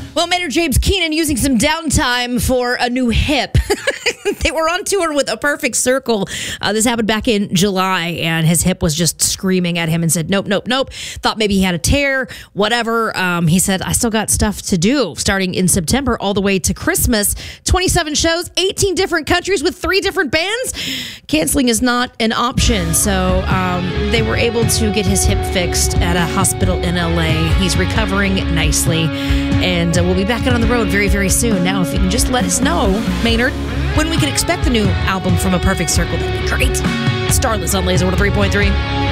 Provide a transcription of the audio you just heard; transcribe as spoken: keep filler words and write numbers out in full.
Well, Maynard James Keenan using some downtime for a new hip. They were on tour with A Perfect Circle. Uh, this happened back in July, and his hip was just screaming at him and said, nope, nope, nope. Thought maybe he had a tear, whatever. Um, he said, I still got stuff to do starting in September all the way to Christmas. twenty-seven shows, eighteen different countries with three different bands. Canceling is not an option. So um, they were able to get his hip fixed at a hospital in L A. He's recovering nicely, and uh, we'll be back out on the road very, very soon. Now, if you can just let us know, Maynard, when we can expect the new album from A Perfect Circle, that'd be great. Starless on Laser one oh three point three.